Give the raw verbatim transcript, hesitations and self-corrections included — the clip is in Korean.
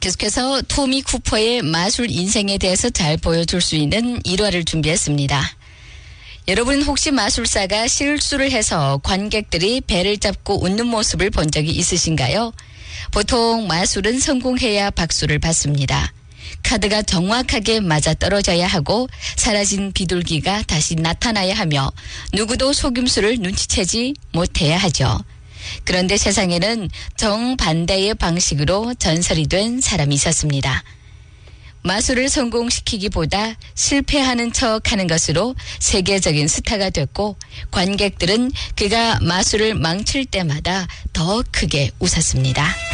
계속해서 토미 쿠퍼의 마술 인생에 대해서 잘 보여줄 수 있는 일화를 준비했습니다. 여러분 혹시 마술사가 실수를 해서 관객들이 배를 잡고 웃는 모습을 본 적이 있으신가요? 보통 마술은 성공해야 박수를 받습니다. 카드가 정확하게 맞아떨어져야 하고 사라진 비둘기가 다시 나타나야 하며 누구도 속임수를 눈치채지 못해야 하죠. 그런데 세상에는 정반대의 방식으로 전설이 된 사람이 있었습니다. 마술을 성공시키기보다 실패하는 척하는 것으로 세계적인 스타가 됐고 관객들은 그가 마술을 망칠 때마다 더 크게 웃었습니다.